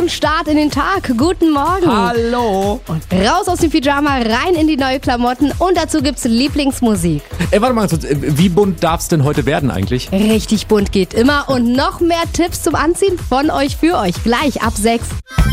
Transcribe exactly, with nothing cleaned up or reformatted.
Start in den Tag. Guten Morgen. Hallo. Und raus aus dem Pyjama, rein in die neue Klamotten und dazu gibt's Lieblingsmusik. Ey, warte mal, wie bunt darf es denn heute werden eigentlich? Richtig bunt geht immer und noch mehr Tipps zum Anziehen von euch für euch. Gleich ab sechs.